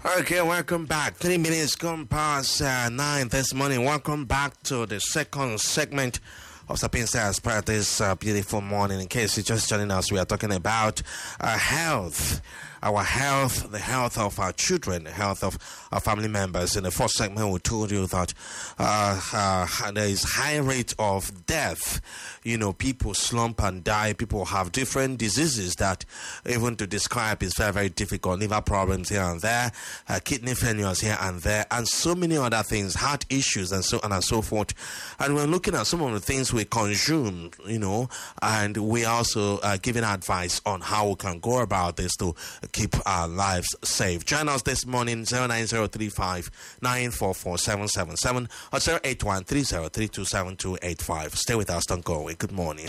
Okay, welcome back. 3 minutes gone past 9 this morning. Welcome back to the second segment of Sapienza as part of this beautiful morning. In case you're just joining us, we are talking about health. Our health, the health of our children, the health of our family members. In the first segment, we told you that there is high rate of death. You know, people slump and die. People have different diseases that even to describe is very, very difficult. Liver problems here and there, kidney failures here and there, and so many other things, heart issues and so on and so forth. And we're looking at some of the things we consume, you know, and we also giving advice on how we can go about this to keep our lives safe. Join us this morning, 09035 944 777 or 08130327285. Stay with us, don't go away. Good morning.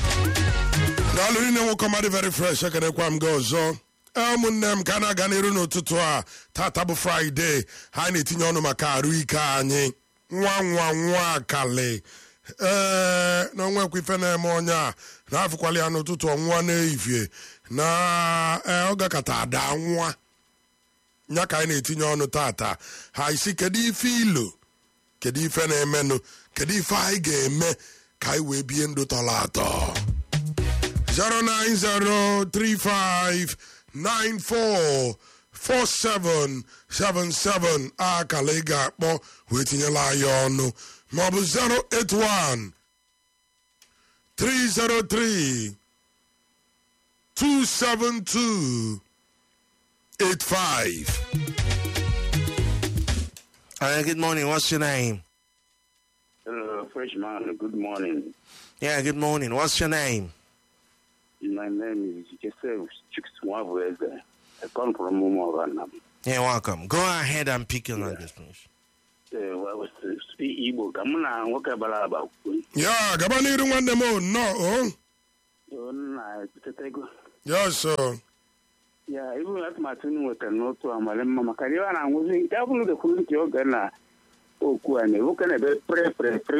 Very fresh. I can go so. Munnem kana ganiru no tutua tatabu Friday. Hani tinyono makaru ikanye. Nwa kale. No nwa kwifene monya. Na afukwali anu tutu nwa na ifie. Na oga kata da nwa. Nya ka na etinye onu tata. Ha isi kedi ife ilo. Kedi ife na emenu. Kedi ife ai ga-eme ka iwe bie ndụ tọrọ atọ. 09035944777 akala ị ga-akpọ wee tinyela anyị ọnụ maọbụ 081 303 272 85. Good morning. What's your name? Hello, freshman. Good morning. Yeah, good morning. What's your name? My name is Joseph Chikswavweze. I come from Mumorana. Yeah, welcome. Go ahead and pick your language, please. Well, speak Igbo. Come on, what about? Yeah, Gabaniru one more. No, yes, sir. Yeah, even at my tune with a note to Amalema Makariana, and was in double the quality of Ghana. Oh, what can I be pray,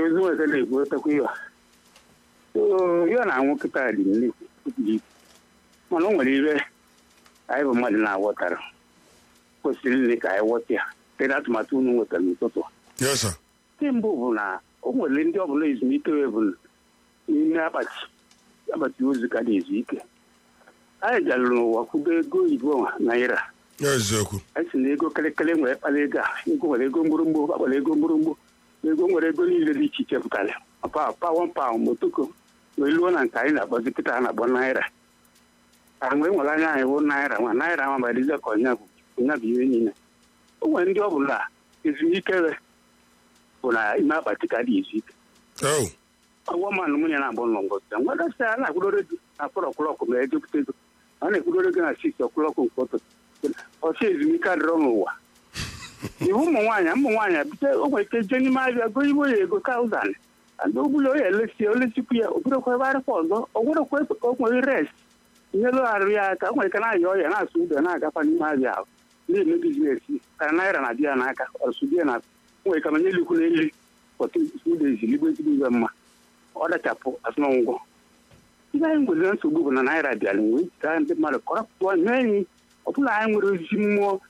so you and I won't get tired in it. Normally, I have a mud in our water. Because I water. Then at my tune with a little. Yes, sir. Timbuna, oh, Lindy of Lays me to in Abbott. But use the Kadizik. I don't know what could be good, Naira. Yes, sir. I see they go collecting where Palega, you go, they go Murumbo, they go Murumbo, they go where they go in the Lichi Chapel. A pound, Motuko. We loan and kind of was the Kitana Bonaira. And when I own Naira, one Naira by the Zakonya, not even when Jobula is weaker when I map at Tikadi. Oh, a woman, Muniana Bonongo. And what I say, I could already at 4 o'clock, and I could already at 6 o'clock on photo. Or says we can't run over. The woman, I'm one, because Jenny might be going away, go 1,000. And no below, let's see, let's see, or what a question of my rest. Yellow area, can I enjoy and ask you the Naga Panimazia? Maybe business, and I ran a Dianaka or Sudiana, where come and look for 2 days, liberty to them. Or the chapel as no go. If I would learn to move on an Ira dealing with, time the mother corrupt one many of lying with regime more.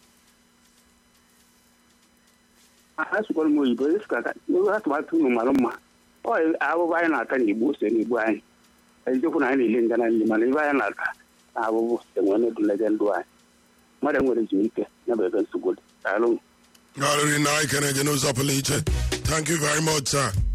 As well, you go, you have to do Maloma. Oh, I will buy an attorney boost any wine. I don't want any link and any money by another. I will want to let them do I. Madam, what is meek? Never been so good. Hello. Thank you very much, sir.